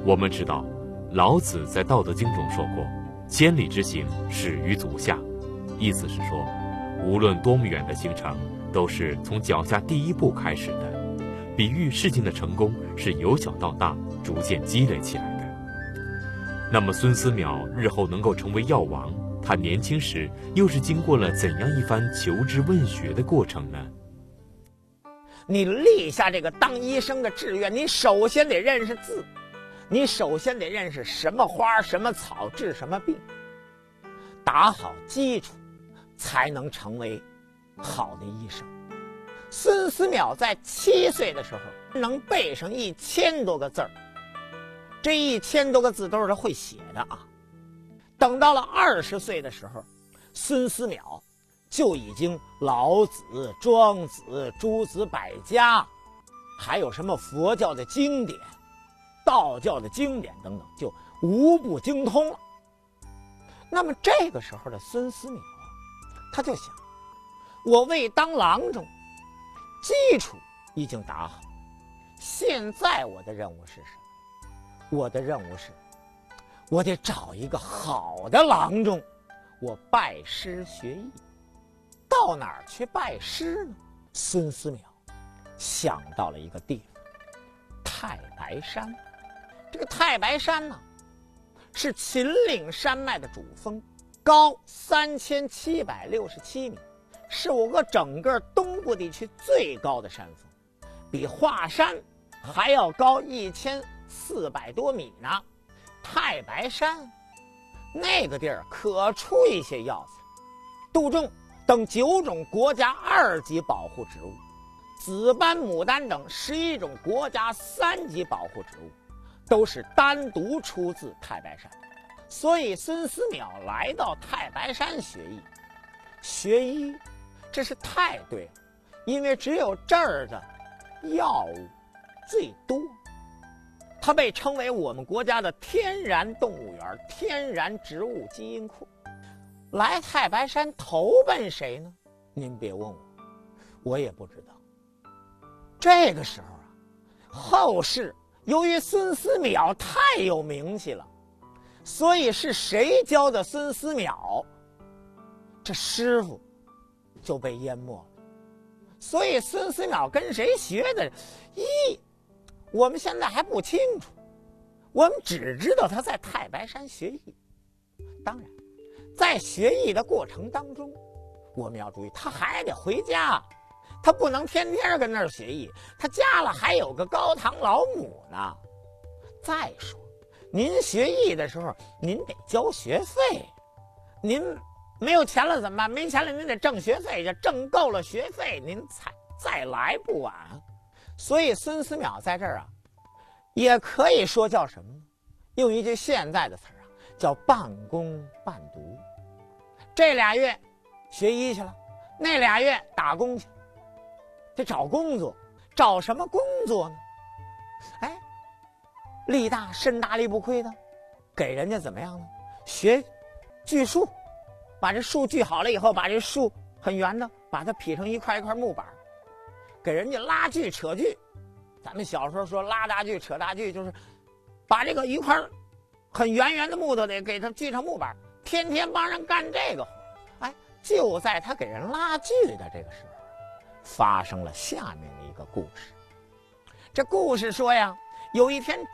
我们知道，老子在《道德经》中说过：“千里之行，始于足下。”意思是说，无论多么远的行程，都是从脚下第一步开始的。比喻事情的成功是由小到大，逐渐积累起来的。那么孙思邈日后能够成为药王，他年轻时又是经过了怎样一番求知问学的过程呢？ 你立下这个当医生的志愿，你首先得认识字，你首先得认识什么花什么草治什么病，打好基础才能成为好的医生。孙思邈在7岁的时候能背上1000多个字儿，这1000多个字都是他会写的啊。等到了20岁的时候，孙思邈就已经老子、庄子、诸子百家，还有什么佛教的经典、道教的经典等等，就无不精通了。那么这个时候的孙思邈他就想，我为当郎中基础已经打好，现在我的任务是什么？我的任务是，我得找一个好的郎中，我拜师学艺。到哪儿去拜师呢？孙思邈想到了一个地方，太白山。这个太白山呢，是秦岭山脉的主峰，高3767米，是我国整个东部地区最高的山峰，比华山还要高1400多米呢。太白山那个地儿可出一些药材，杜仲等9种国家2级保护植物，紫斑、牡丹等11种国家3级保护植物，都是单独出自太白山。所以孙思邈来到太白山学医，这是太对了，因为只有这儿的药物最多。它被称为我们国家的天然动物园、天然植物基因库。来太白山投奔谁呢？您别问我，我也不知道。这个时候啊，后世由于孙思邈太有名气了，所以是谁教的孙思邈，这师傅就被淹没了。所以孙思邈跟谁学的，我们现在还不清楚，我们只知道他在太白山学艺。当然在学艺的过程当中，我们要注意，他还得回家，他不能天天跟那儿学艺，他家了还有个高堂老母呢。再说您学艺的时候您得交学费，您没有钱了怎么办？没钱了您得挣学费，挣够了学费您再来不晚。所以孙思邈在这儿啊，也可以说叫什么呢？用一句现在的词儿啊，叫半工半读。这俩月学医去了，那俩月打工去，得找工作。找什么工作呢？力大身大力不亏的，给人家怎么样呢？学锯树，把这树锯好了以后，把这树很圆的，把它劈成一块一块木板，给人家拉锯扯锯。咱们小时候说拉大锯扯大锯，就是把这个一块很圆的木头得给它锯成木板，天天帮人干这个活。就在他给人拉锯的这个时候，发生了下面的一个故事。这故事说呀，有一天